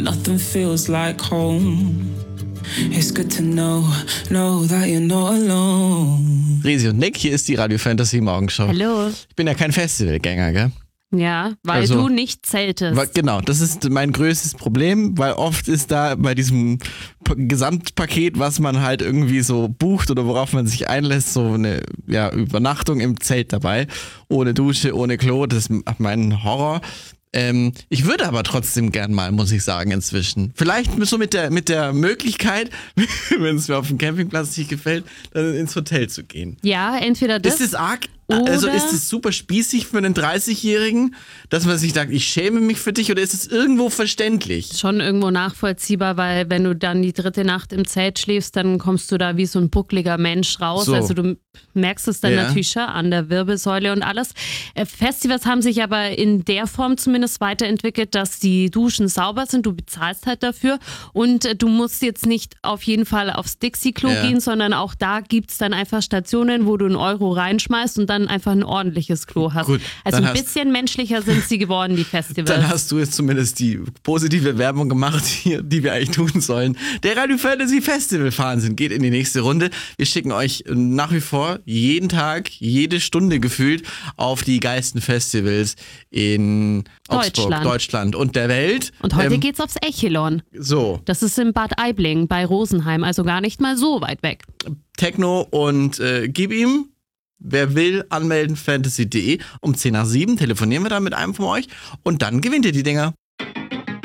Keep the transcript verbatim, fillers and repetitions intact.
nothing feels like home. It's good to know, know that you're not alone. Resi und Nick, hier ist die Radio Fantasy Morgenshow. Hallo. Ich bin ja kein Festivalgänger, gell? Ja, weil Also, du nicht zeltest. Weil, genau, das ist mein größtes Problem, weil oft ist da bei diesem P- Gesamtpaket, was man halt irgendwie so bucht oder worauf man sich einlässt, so eine ja, Übernachtung im Zelt dabei. Ohne Dusche, ohne Klo, das ist mein Horror. Ähm, ich würde aber trotzdem gern mal, muss ich sagen, inzwischen. Vielleicht so mit der, mit der Möglichkeit, wenn es mir auf dem Campingplatz nicht gefällt, dann ins Hotel zu gehen. Ja, entweder das. Ist es arg? Oder Also ist es super spießig für einen dreißigjährigen, dass man sich sagt, ich schäme mich für dich, oder ist es irgendwo verständlich? Schon irgendwo nachvollziehbar, weil wenn du dann die dritte Nacht im Zelt schläfst, dann kommst du da wie so ein buckliger Mensch raus. So. Also du merkst es dann Ja. natürlich schon an der Wirbelsäule und alles. Äh, Festivals haben sich aber in der Form zumindest weiterentwickelt, dass die Duschen sauber sind. Du bezahlst halt dafür und äh, du musst jetzt nicht auf jeden Fall aufs Dixie-Klo Ja. gehen, sondern auch da gibt es dann einfach Stationen, wo du einen Euro reinschmeißt und dann einfach ein ordentliches Klo hast. Gut, also dann ein hast- bisschen menschlicher sind sie geworden, die Festivals. Dann hast du jetzt zumindest die positive Werbung gemacht, hier, die wir eigentlich tun sollen. Der Radio Fantasy Festival Wahnsinn geht in die nächste Runde. Wir schicken euch nach wie vor jeden Tag, jede Stunde gefühlt auf die geilsten Festivals in Augsburg, Deutschland. Deutschland und der Welt. Und heute Ähm, geht's aufs Echelon. So, Das ist in Bad Aibling bei Rosenheim, also gar nicht mal so weit weg. Techno und äh, gib ihm. Wer will, anmelden, fantasy punkt de. Um zehn nach sieben telefonieren wir dann mit einem von euch und dann gewinnt ihr die Dinger.